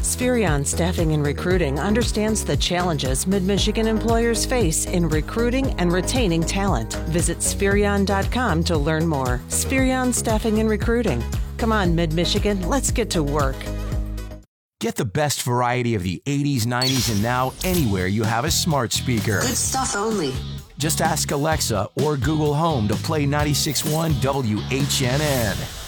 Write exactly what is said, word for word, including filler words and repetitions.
Spherion Staffing and Recruiting understands the challenges Mid-Michigan employers face in recruiting and retaining talent. Visit Spherion dot com to learn more. Spherion Staffing and Recruiting. Come on, Mid-Michigan, let's get to work. Get the best variety of the eighties, nineties, and now anywhere you have a smart speaker. Good stuff only. Just ask Alexa or Google Home to play ninety-six point one W H N N.